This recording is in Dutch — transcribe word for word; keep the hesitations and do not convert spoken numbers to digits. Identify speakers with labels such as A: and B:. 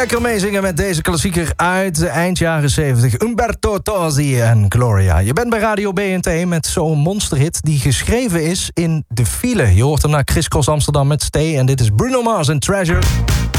A: lekker meezingen met deze klassieker uit de eind jaren zeventig. Umberto Tozzi en Gloria. Je bent bij Radio B N T met zo'n monsterhit die geschreven is in de file. Je hoort hem naar Chris Cross Amsterdam met Stay. En dit is Bruno Mars en Treasure.